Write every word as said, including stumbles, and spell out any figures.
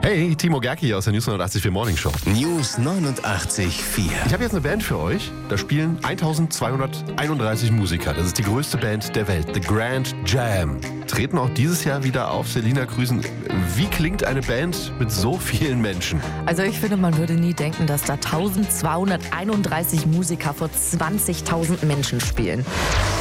Hey, Timo Gerke hier aus der News neunundachtzig Komma vier Morning Show. News neunundachtzig Komma vier. Ich habe jetzt eine Band für euch. Da spielen eintausendzweihunderteinunddreißig Musiker. Das ist die größte Band der Welt, The Grand Jam. Treten auch dieses Jahr wieder auf. Selina Grüßen. Wie klingt eine Band mit so vielen Menschen? Also ich finde, man würde nie denken, dass da eintausendzweihunderteinunddreißig Musiker vor zwanzigtausend Menschen spielen.